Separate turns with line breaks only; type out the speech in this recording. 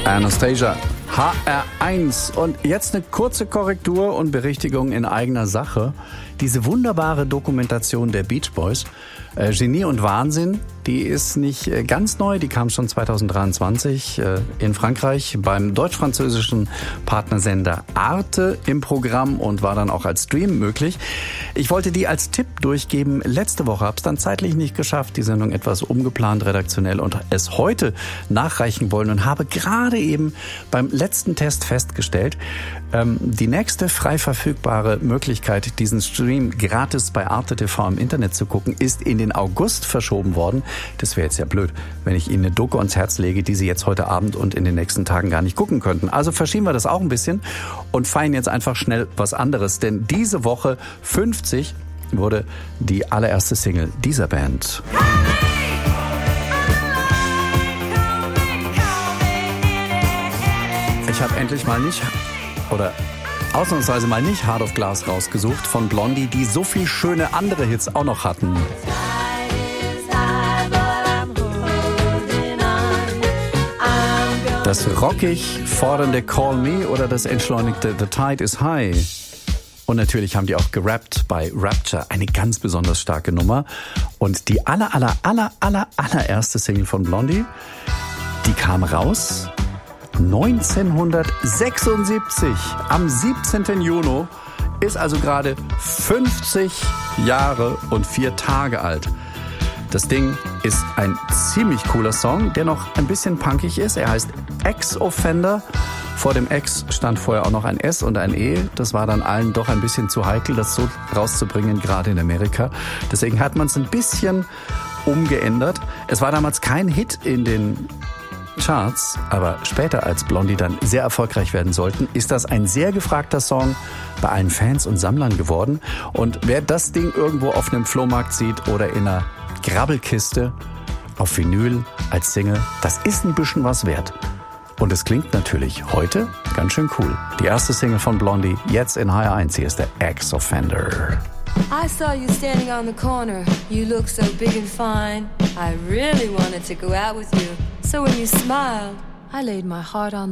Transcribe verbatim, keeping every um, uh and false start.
Anastasia, H R eins. Und jetzt eine kurze Korrektur und Berichtigung in eigener Sache. Diese wunderbare Dokumentation der Beach Boys, äh, Genie und Wahnsinn, die ist nicht äh, ganz neu, die kam schon zwanzig dreiundzwanzig äh, in Frankreich beim deutsch-französischen Partnersender Arte im Programm und war dann auch als Stream möglich. Ich wollte die als Tipp durchgeben. Letzte Woche habe es dann zeitlich nicht geschafft, die Sendung etwas umgeplant redaktionell und es heute nachreichen wollen und habe gerade eben beim letzten Test festgestellt, ähm, die nächste frei verfügbare Möglichkeit, diesen Stream gratis bei Arte T V im Internet zu gucken, ist in den August verschoben worden. Das wäre jetzt ja blöd, wenn ich Ihnen eine Doku ans Herz lege, die Sie jetzt heute Abend und in den nächsten Tagen gar nicht gucken könnten. Also verschieben wir das auch ein bisschen und feiern jetzt einfach schnell was anderes. Denn diese Woche fünfzig wurde die allererste Single dieser Band. Ich habe endlich mal nicht, oder ausnahmsweise mal nicht Heart of Glass rausgesucht von Blondie, die so viel schöne andere Hits auch noch hatten. Das rockig fordernde Call Me oder das entschleunigte The Tide is High. Und natürlich haben die auch gerappt bei Rapture, eine ganz besonders starke Nummer. Und die aller, aller, aller, aller, allererste Single von Blondie, die kam raus neunzehnhundertsechsundsiebzig, am siebzehnten Juni, ist also gerade fünfzig Jahre und vier Tage alt. Das Ding ist ein ziemlich cooler Song, der noch ein bisschen punkig ist. Er heißt Ex-Offender. Vor dem Ex stand vorher auch noch ein S und ein E. Das war dann allen doch ein bisschen zu heikel, das so rauszubringen, gerade in Amerika. Deswegen hat man es ein bisschen umgeändert. Es war damals kein Hit in den Charts, aber später, als Blondie dann sehr erfolgreich werden sollten, ist das ein sehr gefragter Song bei allen Fans und Sammlern geworden. Und wer das Ding irgendwo auf einem Flohmarkt sieht oder in einer Grabbelkiste auf Vinyl als Single, das ist ein bisschen was wert. Und es klingt natürlich heute ganz schön cool. Die erste Single von Blondie, jetzt in H R eins. Hier ist der Ex-Offender.
I saw you standing on the corner. You look so big and fine. I really wanted to go out with you. So when you smiled, I laid my heart on